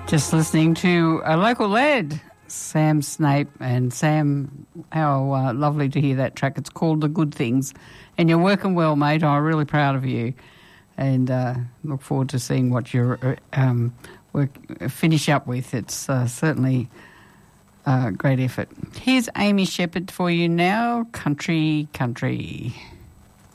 Just listening to a local lad, Sam Snape. And Sam, how lovely to hear that track. It's called The Good Things. And you're working well, mate. I'm really proud of you. And look forward to seeing what you finish up with. It's certainly a great effort. Here's Amy Shepherd for you now, Country Country.